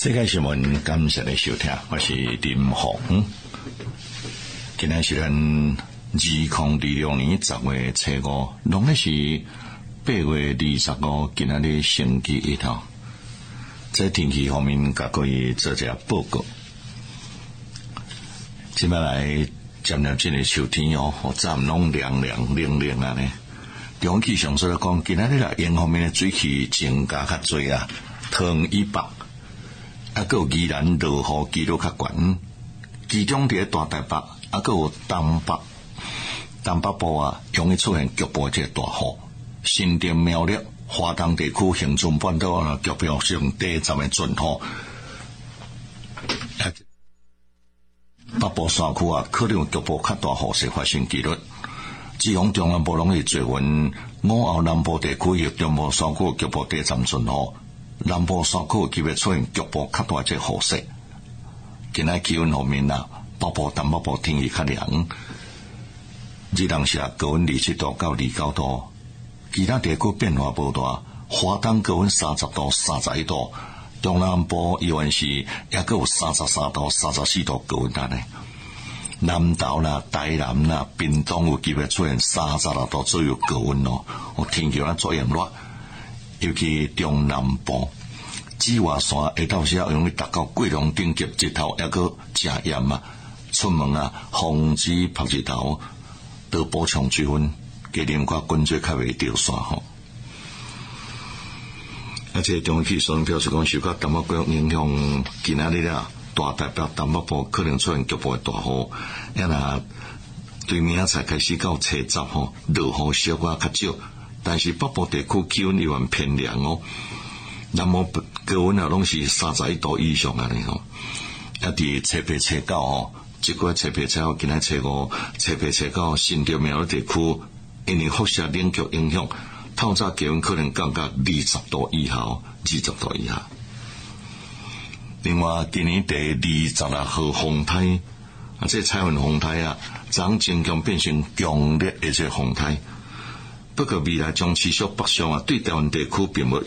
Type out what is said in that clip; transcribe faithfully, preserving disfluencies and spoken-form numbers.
世界新闻，感谢你收听，我是林宏。今天是咱二零二六年十月初五，农历是八月二十五，今天的星期一号。在天气方面，甲各位做一下报告。接下来渐渐进入秋天哦，我早拢凉凉冷冷啊呢。中气上说来讲，今天的沿方面的水汽增加较多啊，汤以北。啊，还有宜兰落雨几率较悬，其中伫大台北，啊，还有东北、东北部啊，容易出现局部这大雨。新店、苗栗、花东地区、恒春半岛啊，局部性低阵的阵雨。北部山区啊，可能有局部较大雨势发生几率。自从中南部拢是最云，午后南部地区有中部山区局部低阵阵雨。南部山区有机会出现局部较大只雨势。今仔气温方面啊，北部、东北部天气较凉，日当时高温二十七度到二十九度，其他地区变化无大。花东高温三十度、三十一度，中南部依然是也阁有三十三度、三十四度高温安尼。南投啦、台南啦、屏东有机会出现三十六度左右高温哦，我天气啊做炎热。尤其中南部紫外线下昼时容易达到过量等级，日头还阁真炎啊！出门啊，防止晒日头，多补充水分，加啉寡滚水较袂掉线吼。而且中央气象表示讲，受到东北季风影响，今仔日啊，大台北、东北部可能出现局部的大雨，也若对明仔才开始到初十吼，落雨小可较少。但是北部地区气温依然偏凉哦，南部高温啊拢是三十一度以上啊，你吼。啊，伫初八、初九吼，即个初八、初九，今仔初五、初八、初九，新竹苗栗地区因为辐射冷却影响，透早气温可能降到二十度以下，二十度以下。另外，今年第二十六号风台，啊，这彩云风台啊，将增强变成强烈的这风台。不过未来将持续北上啊，对台湾地区并无